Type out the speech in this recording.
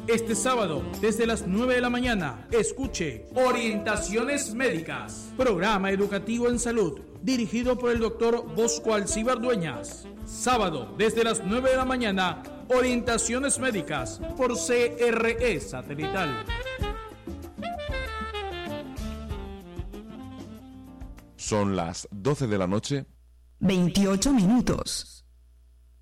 Este sábado, desde las 9 de la mañana, escuche Orientaciones Médicas, programa educativo en salud, dirigido por el doctor Bosco Alcíbar Dueñas. Sábado, desde las 9 de la mañana, Orientaciones Médicas, por CRE Satelital. Son las 12 de la noche. 28 minutos.